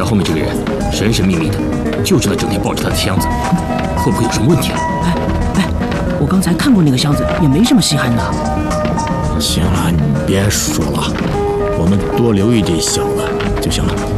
后面这个人神神秘秘的，就知道整天抱着他的箱子，会不会有什么问题啊？ 哎，我刚才看过那个箱子，也没什么稀罕的。 行了，你别说了，我们多留意这小子就行了。